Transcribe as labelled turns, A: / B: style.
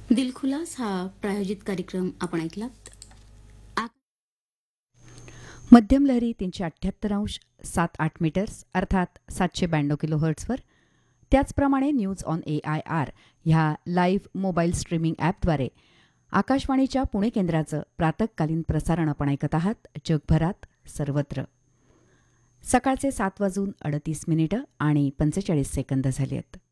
A: दिलखुलास हा प्रायोजित कार्यक्रम आपण ऐकलात.
B: मध्यम लहरी 378.7-8 मीटर्स अर्थात 792 किलोहर्ट्झवर. त्याचप्रमाणे न्यूज ऑन AIR ह्या लाईव्ह मोबाईल स्ट्रीमिंग ॲपद्वारे आकाशवाणीच्या पुणे केंद्राचं प्रातःकालीन प्रसारण आपण ऐकत आहात जगभरात सर्वत्र. सकाळचे 7:38 आणि 45 सेकंद झाले आहेत.